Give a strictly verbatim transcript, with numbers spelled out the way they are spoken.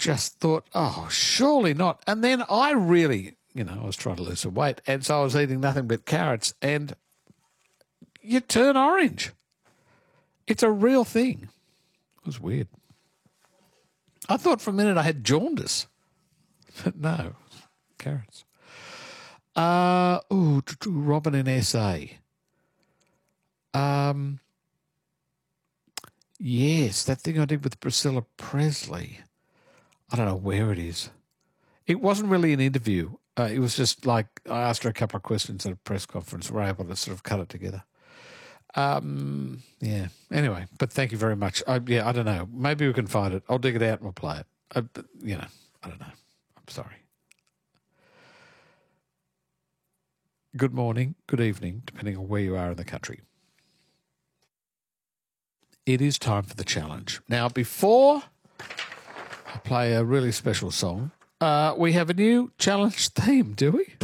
just thought, oh, surely not. And then I really, you know, I was trying to lose some weight, and so I was eating nothing but carrots, and you turn orange. It's a real thing. It was weird. I thought for a minute I had jaundice, but no, carrots. Uh, ooh, Robin in S A. Um, yes, that thing I did with Priscilla Presley. I don't know where it is. It wasn't really an interview. Uh, it was just like I asked her a couple of questions at a press conference. We were able to sort of cut it together. Um, yeah. Anyway, but thank you very much. I, yeah, I don't know. Maybe we can find it. I'll dig it out and we'll play it. I, you know, I don't know. I'm sorry. Good morning, good evening, depending on where you are in the country. It is time for the challenge. Now, before I play a really special song, uh, we have a new challenge theme, do we?